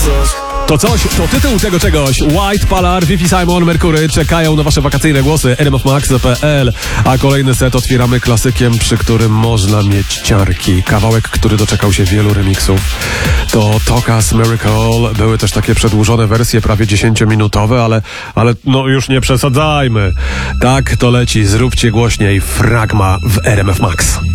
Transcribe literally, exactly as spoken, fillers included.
To coś, to tytuł tego czegoś. White, Palar, Fifi, Simon, Mercury czekają na wasze wakacyjne głosy. r m f max kropka p l. A kolejny set otwieramy klasykiem, przy którym można mieć ciarki. Kawałek, który doczekał się wielu remixów. To Tokas Miracle. Były też takie przedłużone wersje, prawie dziesięciominutowe, ale, ale no już nie przesadzajmy. Tak to leci. Zróbcie głośniej. Fragma w R M F Max.